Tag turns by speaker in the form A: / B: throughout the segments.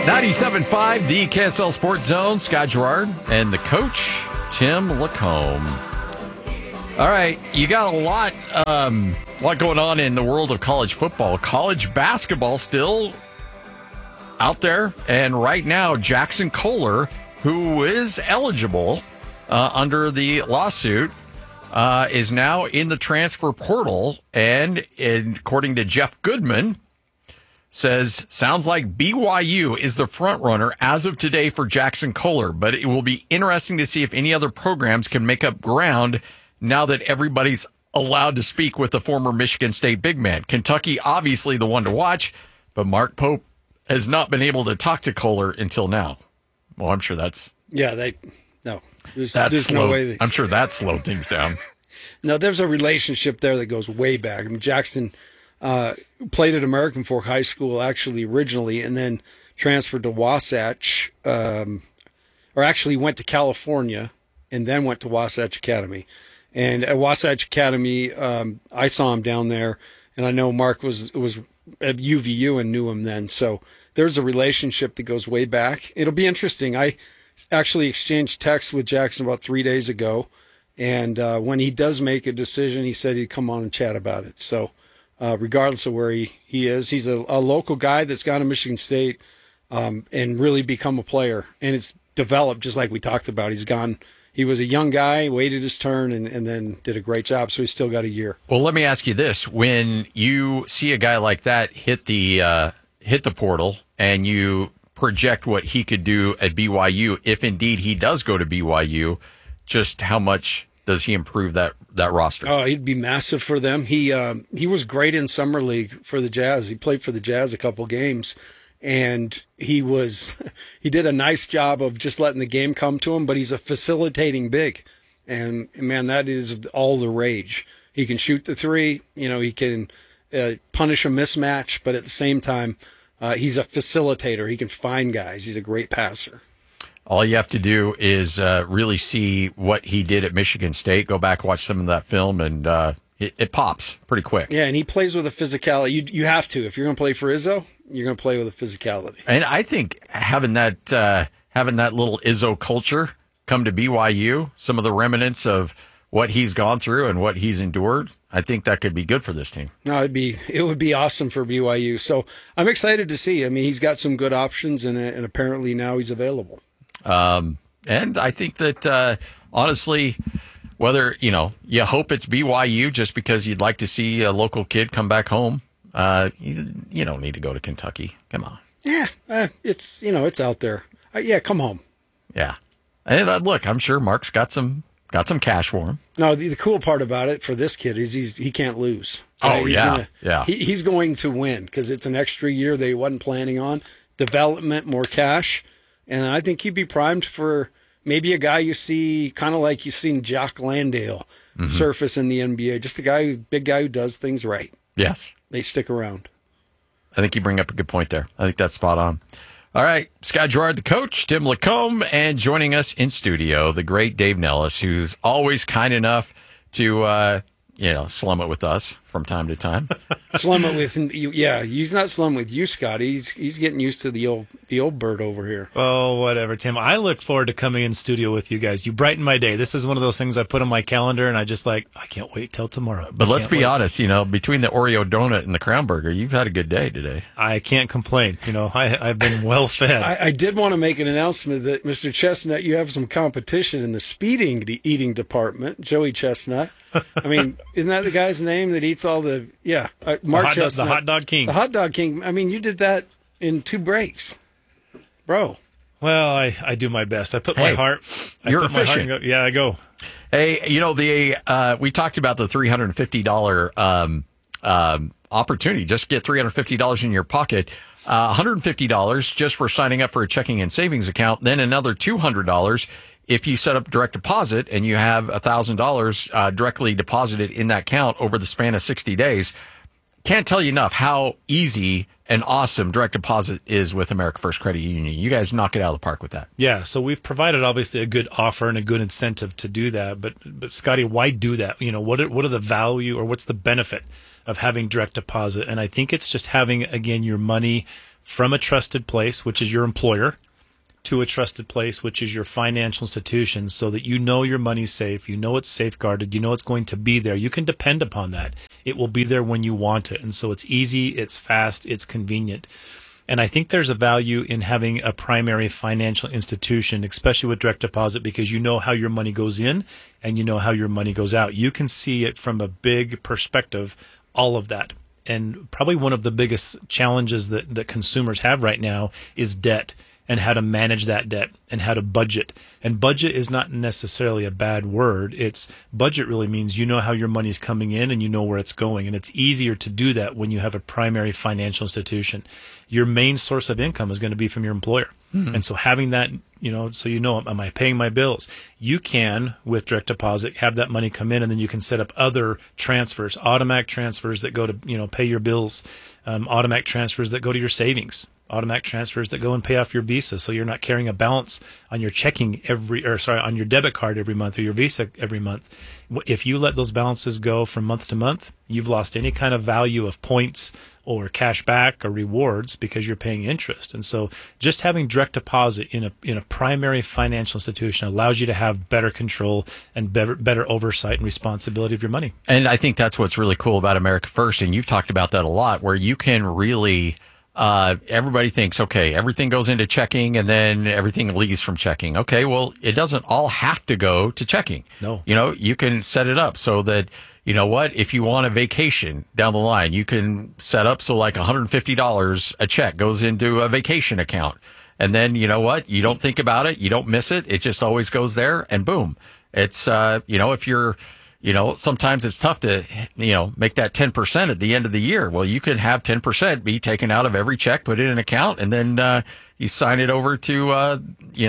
A: 97.5, the KSL Sports Zone. Scott Gerard and the coach, Tim Lacombe. All right, you got a lot going on in the world of college football. College basketball still out there. And right now, Jackson Kohler, who is eligible under the lawsuit, is now in the transfer portal. And according to Jeff Goodman, sounds like BYU is the front runner as of today for Jackson Kohler, but it will be interesting to see if any other programs can make up ground now that everybody's allowed to speak with the former Michigan State big man. Kentucky, obviously the one to watch, but Mark Pope has not been able to talk to Kohler until now. Well, I'm sure that's...
B: Yeah, there's no way.
A: I'm sure that slowed things down.
B: No, there's a relationship there that goes way back. I mean, Jackson... played at American Fork High School actually originally, and then transferred to Wasatch, or actually went to California and then went to Wasatch Academy. And at Wasatch Academy, I saw him down there, and I know Mark was at UVU and knew him then. So there's a relationship that goes way back. It'll be interesting. I actually exchanged texts with Jackson about 3 days ago, and when he does make a decision, he said he'd come on and chat about it. So regardless of where he is. He's a local guy that's gone to Michigan State and really become a player. And it's developed just like we talked about. He was a young guy, waited his turn, and then did a great job. So he's still got a year.
A: Well, let me ask you this. When you see a guy like that hit the portal and you project what he could do at BYU, if indeed he does go to BYU, just how much does he improve that roster? Oh,
B: he'd be massive for them. He was great in summer league for the Jazz. He played for the Jazz a couple games, and he did a nice job of just letting the game come to him. But he's a facilitating big, and man, that is all the rage. He can shoot the three. He can punish a mismatch, but at the same time, he's a facilitator. He can find guys. He's a great passer.
A: All you have to do is really see what he did at Michigan State. Go back, watch some of that film, and it pops pretty quick.
B: Yeah, and he plays with a physicality. You have to. If you're going to play for Izzo, you're going to play with a physicality.
A: And I think having that little Izzo culture come to BYU, some of the remnants of what he's gone through and what he's endured, I think that could be good for this team.
B: No, it would be awesome for BYU. So I'm excited to see. I mean, he's got some good options, and apparently now he's available.
A: And I think that, honestly, whether, you hope it's BYU just because you'd like to see a local kid come back home, you don't need to go to Kentucky. Come on.
B: Yeah. It's out there. Yeah. Come home.
A: Yeah. And look, I'm sure Mark's got some cash for him.
B: No, the cool part about it for this kid is he can't lose.
A: Right?
B: Oh, he's going to win because it's an extra year they wasn't planning on. Development, more cash. And I think he'd be primed for maybe a guy you see, kind of like you've seen Jock Landale surface in the NBA. Just a big guy who does things right.
A: Yes.
B: They stick around.
A: I think you bring up a good point there. I think that's spot on. All right. Scott Gerard, the coach, Tim Lacombe, and joining us in studio, the great Dave Nellis, who's always kind enough to, slum it with us from time to time.
B: Slum it with you. Yeah, he's not slumming with you, Scott. He's getting used to the old bird over here.
C: Oh, whatever, Tim. I look forward to coming in studio with you guys. You brighten my day. This is one of those things I put on my calendar, and I can't wait till tomorrow.
A: But let's be honest, between the Oreo donut and the Crown Burger, you've had a good day today.
C: I can't complain. I've been well fed.
B: I did want to make an announcement that, Mr. Chestnut, you have some competition in the speed eating department. Joey Chestnut. I mean, isn't that the guy's name that eats all the... Yeah, Mark Chestnut.
C: The Hot Dog King.
B: The Hot Dog King. I mean, you did that in 2 breaks. Bro.
C: Well, I do my best. I put my heart...
A: You're efficient.
C: I go.
A: Hey, we talked about the $350 opportunity. Just get $350 in your pocket. $150 just for signing up for a checking and savings account. Then another $200 if you set up direct deposit and you have $1,000 directly deposited in that account over the span of 60 days. Can't tell you enough how easy and awesome direct deposit is with America First Credit Union. You guys knock it out of the park with that.
C: Yeah, so we've provided obviously a good offer and a good incentive to do that. But Scotty, why do that? What are the value or what's the benefit of having direct deposit? And I think it's just having, again, your money from a trusted place, which is your employer, to a trusted place, which is your financial institution, so that you know your money's safe, you know it's safeguarded, you know it's going to be there. You can depend upon that. It will be there when you want it. And so it's easy, it's fast, it's convenient. And I think there's a value in having a primary financial institution, especially with direct deposit, because you know how your money goes in and you know how your money goes out. You can see it from a big perspective, all of that. And probably one of the biggest challenges that consumers have right now is debt, and how to manage that debt and how to budget. And budget is not necessarily a bad word. Budget really means you know how your money's coming in and you know where it's going. And it's easier to do that when you have a primary financial institution. Your main source of income is going to be from your employer. Mm-hmm. And so having that, so am I paying my bills? You can, with direct deposit, have that money come in, and then you can set up other transfers, automatic transfers that go to, pay your bills, automatic transfers that go to your savings, automatic transfers that go and pay off your Visa, so you're not carrying a balance on your on your debit card every month or your Visa every month. If you let those balances go from month to month, you've lost any kind of value of points or cash back or rewards because you're paying interest. And so just having direct deposit in a primary financial institution allows you to have better control and better oversight and responsibility of your money.
A: And I think that's what's really cool about America First, and you've talked about that a lot, where you can really everybody thinks, okay, everything goes into checking and then everything leaves from checking. Okay, well, it doesn't all have to go to checking.
C: No.
A: You can set it up so that, if you want a vacation down the line, you can set up so like $150 a check goes into a vacation account. And then, you don't think about it. You don't miss it. It just always goes there, and boom. It's, if you're, sometimes it's tough to, make that 10% at the end of the year. Well, you can have 10% be taken out of every check, put it in an account, and then you sign it over to,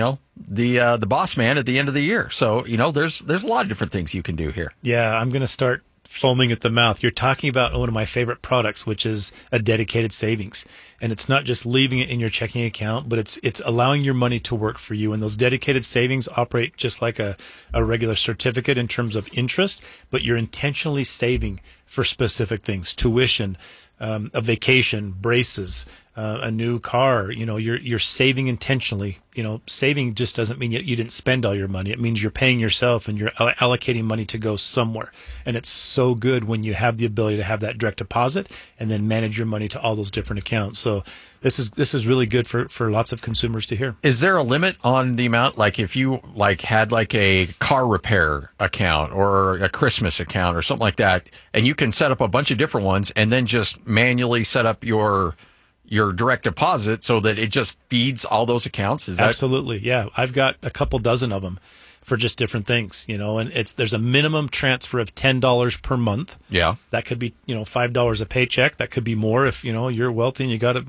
A: the boss man at the end of the year. So, there's a lot of different things you can do here.
C: Yeah, I'm going to start foaming at the mouth. You're talking about one of my favorite products, which is a dedicated savings. And it's not just leaving it in your checking account, but it's allowing your money to work for you. And those dedicated savings operate just like a regular certificate in terms of interest, but you're intentionally saving for specific things: tuition, a vacation, braces, a new car. You're saving intentionally. Saving just doesn't mean you didn't spend all your money. It means you're paying yourself and you're allocating money to go somewhere. And it's so good when you have the ability to have that direct deposit and then manage your money to all those different accounts. So this is really good for lots of consumers to hear.
A: Is there a limit on the amount? Like if you had a car repair account or a Christmas account or something like that, and you can set up a bunch of different ones and then just manually set up your direct deposit so that it just feeds all those accounts? Is that
C: absolutely? Yeah, I've got a couple dozen of them for just different things, and there's a minimum transfer of $10 per month.
A: Yeah,
C: that could be $5 a paycheck. That could be more if you're wealthy and you got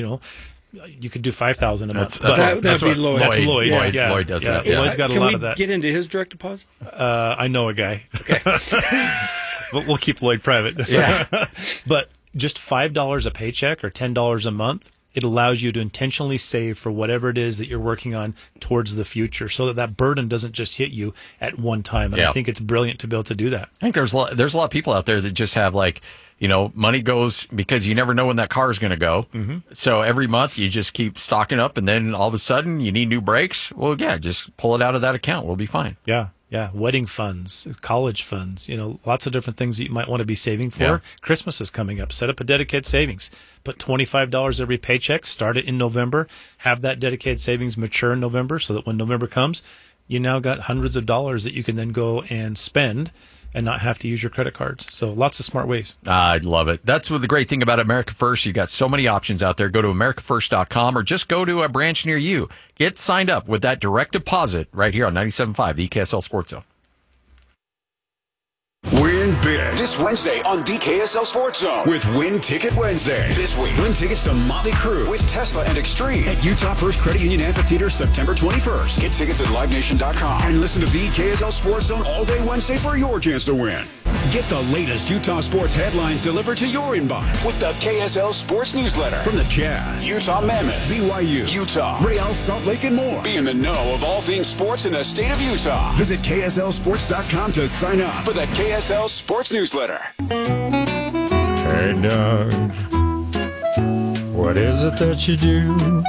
C: you could do $5,000 a month.
B: That'd be Lloyd.
C: That's Lloyd. Yeah.
A: Lloyd does that.
C: Yeah. Lloyd's got a lot of that.
B: Can we get into his direct deposit?
C: I know a guy.
B: Okay.
C: But we'll keep Lloyd private.
A: Yeah.
C: But just $5 a paycheck or $10 a month, it allows you to intentionally save for whatever it is that you're working on towards the future, so that burden doesn't just hit you at one time. And I think it's brilliant to be able to do that.
A: I think there's a lot of people out there that just have money goes because you never know when that car is going to go. Mm-hmm. So every month you just keep stocking up, and then all of a sudden you need new brakes. Well, yeah, just pull it out of that account. We'll be fine.
C: Yeah. Yeah, wedding funds, college funds, lots of different things that you might want to be saving for.
A: Yeah.
C: Christmas is coming up. Set up a dedicated savings. Put $25 every paycheck. Start it in November. Have that dedicated savings mature in November so that when November comes, you now got hundreds of dollars that you can then go and spend and not have to use your credit cards. So lots of smart ways.
A: I love it. That's what the great thing about America First. You got so many options out there. Go to americafirst.com or just go to a branch near you. Get signed up with that direct deposit right here on 97.5, the KSL Sports Zone.
D: Win big this Wednesday on the KSL Sports Zone with Win Ticket Wednesday. This week, win tickets to Motley Crue with Tesla and Extreme at Utah First Credit Union Amphitheater September 21st. Get tickets at livenation.com and listen to the KSL Sports Zone all day Wednesday for your chance to win. Get the latest Utah sports headlines delivered to your inbox with the KSL Sports Newsletter. From the Jazz, Utah Mammoth, BYU, Utah, Real Salt Lake, and more. Be in the know of all things sports in the state of Utah. Visit KSLSports.com to sign up for the KSL Sports Newsletter.
E: Hey, Doug. What is it that you do?